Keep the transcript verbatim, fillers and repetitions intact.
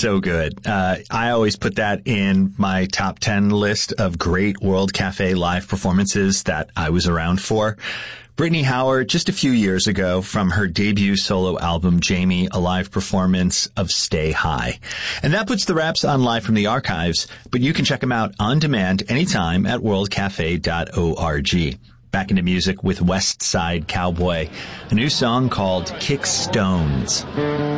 so good. Uh, I always put that in my top ten list of great World Cafe live performances that I was around for. Brittany Howard, just a few years ago, from her debut solo album, Jamie, a live performance of Stay High. And that puts the Raps on Live from the Archives, but you can check them out on demand anytime at world cafe dot org. Back into music with West Side Cowboy, a new song called Kick Stones.